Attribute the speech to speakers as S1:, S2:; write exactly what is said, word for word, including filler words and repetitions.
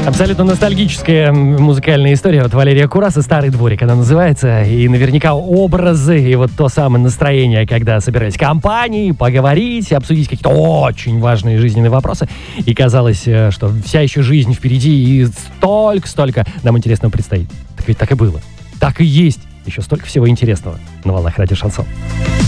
S1: Абсолютно ностальгическая музыкальная история от Валерия Кураса «Старый дворик» она называется. И наверняка образы и вот то самое настроение, когда собирались компании, поговорить, обсудить какие-то очень важные жизненные вопросы. И казалось, что вся еще жизнь впереди и столько-столько нам интересного предстоит. Так ведь так и было. Так и есть. Еще столько всего интересного на волнах радио «Шансон».